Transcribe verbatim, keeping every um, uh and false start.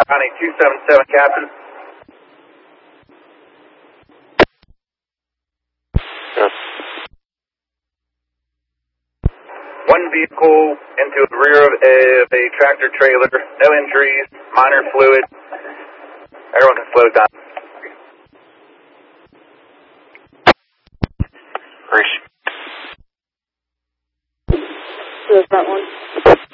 County two seven seven, Captain. Yes. One vehicle into the rear of a, of a tractor trailer. No injuries, minor fluid. Everyone can slow down. Appreciate it. So is that one?